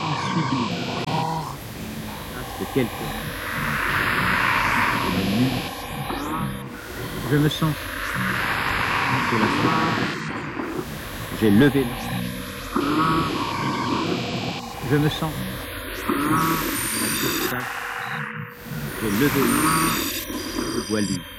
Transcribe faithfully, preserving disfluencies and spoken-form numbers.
sublime. De quelqu'un. Je me mue. Je me sens sur la surface. J'ai levé l'eau. Je me sens sur la surface. J'ai levé l'eau. Je vois lui.